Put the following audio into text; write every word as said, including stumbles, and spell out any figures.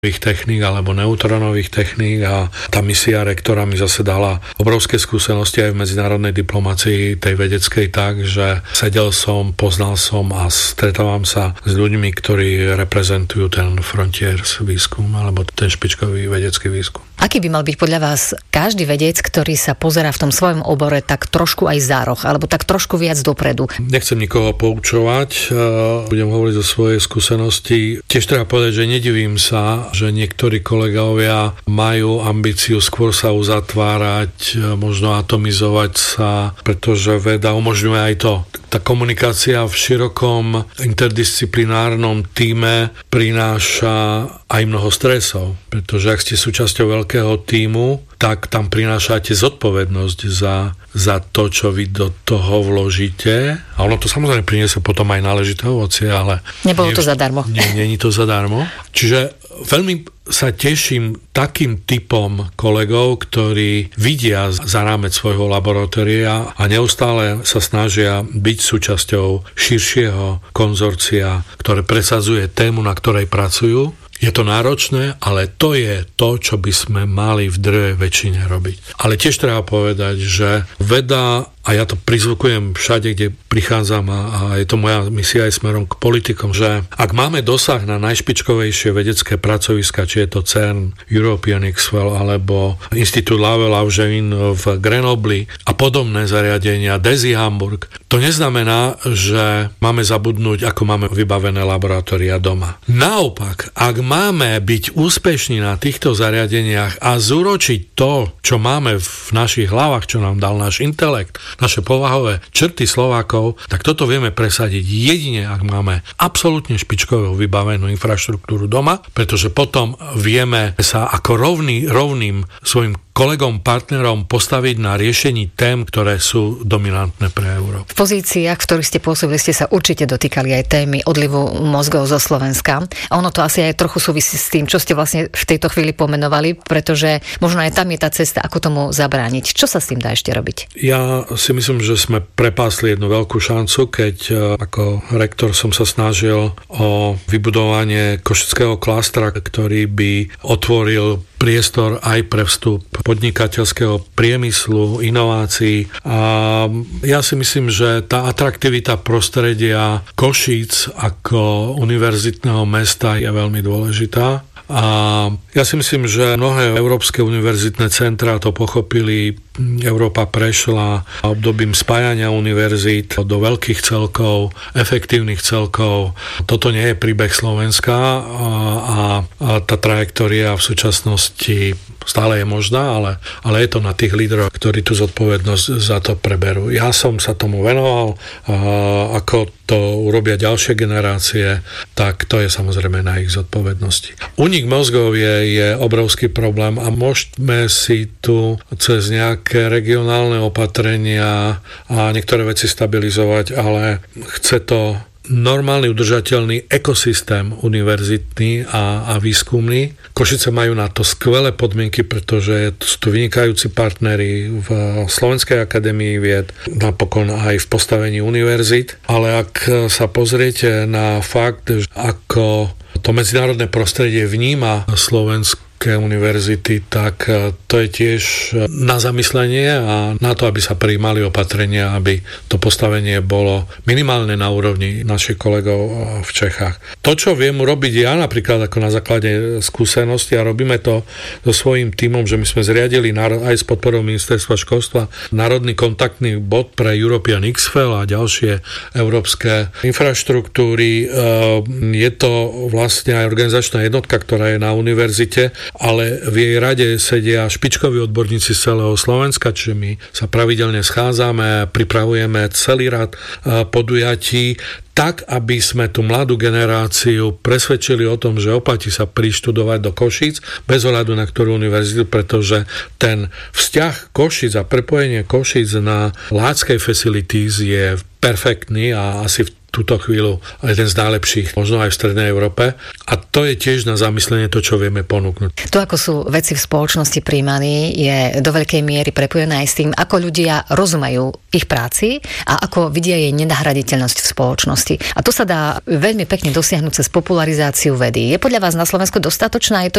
techník alebo neutronových techník a tá misia rektora mi zase dala obrovské skúsenosti aj v medzinárodnej diplomácii tej vedeckej tak, že sedel som, poznal som a stretávam sa s ľuďmi, ktorí reprezentujú ten frontiers výskum alebo ten špičkový vedecký výskum. Aký by mal byť podľa vás každý vedec, ktorý sa pozerá v tom svojom obore tak trošku aj za roh, alebo tak trošku viac dopredu? Nechcem nikoho poučovať, budem hovoriť o svojej skúsenosti. Tiež treba povedať, že nedivím sa, že niektorí kolegovia majú ambíciu skôr sa uzatvárať, možno atomizovať sa, pretože veda umožňuje aj to. Tá komunikácia v širokom interdisciplinárnom tíme prináša aj mnoho stresov, pretože ak ste súčasťou veľkého tímu, tak tam prinášate zodpovednosť za, za to, čo vy do toho vložíte. A ono to samozrejme priniesie potom aj náležité ovocie, ale... Nebolo nie, to zadarmo. Nie, nie je to zadarmo. Čiže veľmi sa teším takým typom kolegov, ktorí vidia za rámec svojho laboratória a neustále sa snažia byť súčasťou širšieho konzorcia, ktoré presadzuje tému, na ktorej pracujú. Je to náročné, ale to je to, čo by sme mali v drvej väčšine robiť. Ale tiež treba povedať, že veda, a ja to prizvukujem všade, kde prichádzam a, a je to moja misia aj smerom k politikom, že ak máme dosah na najšpičkovejšie vedecké pracoviska, či je to CERN, European X-Well alebo Inštitút Lavelle Augevin v Grenobli a podobné zariadenia, DESY Hamburg, to neznamená, že máme zabudnúť, ako máme vybavené laboratória doma. Naopak, ak máme byť úspešní na týchto zariadeniach a zúročiť to, čo máme v našich hlavách, čo nám dal náš intelekt, naše povahové črty Slovákov, tak toto vieme presadiť jedine, ak máme absolútne špičkovú vybavenú infraštruktúru doma, pretože potom vieme sa ako rovný, rovným svojim kolegom, partnerom postaviť na riešení tém, ktoré sú dominantné pre Európu. V pozíciách, v ktorých ste pôsobili, ste sa určite dotýkali aj témy odlivu mozgov zo Slovenska. A ono to asi aj trochu súvisí s tým, čo ste vlastne v tejto chvíli pomenovali, pretože možno aj tam je tá cesta, ako tomu zabrániť. Čo sa s tým dá ešte robiť? Ja si myslím, že sme prepásli jednu veľkú šancu, keď ako rektor som sa snažil o vybudovanie košického klastra, ktorý by otvoril priestor aj pre vstup podnikateľského priemyslu, inovácií. A ja si myslím, že tá atraktivita prostredia Košíc ako univerzitného mesta je veľmi dôležitá. A ja si myslím, že mnohé európske univerzitné centrá to pochopili. Európa prešla obdobím spájania univerzít do veľkých celkov, efektívnych celkov. Toto nie je príbeh Slovenska a, a, a tá trajektória v súčasnosti stále je možná, ale, ale je to na tých lídroch, ktorí tú zodpovednosť za to preberú. Ja som sa tomu venoval, a ako to urobia ďalšie generácie, tak to je samozrejme na ich zodpovednosti. Únik mozgov je, je obrovský problém a môžeme si tu cez nejaké regionálne opatrenia a niektoré veci stabilizovať, ale chce to normálny udržateľný ekosystém univerzitný a, a výskumný. Košice majú na to skvelé podmienky, pretože sú tu vynikajúci partneri v Slovenskej akadémii vied, napokon aj v postavení univerzít. Ale ak sa pozriete na fakt, ako to medzinárodné prostredie vníma Slovensko, univerzity, tak to je tiež na zamyslenie a na to, aby sa prijímali opatrenia, aby to postavenie bolo minimálne na úrovni našich kolegov v Čechách. To, čo viem urobiť ja napríklad ako na základe skúsenosti a robíme to so svojím tímom, že my sme zriadili aj s podporou ministerstva školstva národný kontaktný bod pre European X-Well a ďalšie európske infraštruktúry. Je to vlastne aj organizačná jednotka, ktorá je na univerzite, ale v jej rade sedia špičkoví odborníci z celého Slovenska, čiže my sa pravidelne schádzame, pripravujeme celý rad podujatí, tak, aby sme tú mladú generáciu presvedčili o tom, že oplatí sa prištudovať do Košíc, bez ohľadu na ktorú univerzitu, pretože ten vzťah Košíc a prepojenie Košíc na Láckej facilities je perfektný a asi v túto chvíľu jeden z najlepších, možno aj v Strednej Európe. A to je tiež na zamyslenie to, čo vieme ponúknuť. To, ako sú veci v spoločnosti príjmaní, je do veľkej miery prepojené aj s tým, ako ľudia rozumejú ich práci a ako vidia jej nenahraditeľnosť v spoločnosti. A to sa dá veľmi pekne dosiahnuť cez popularizáciu vedy. Je podľa vás na Slovensku dostatočná? Je to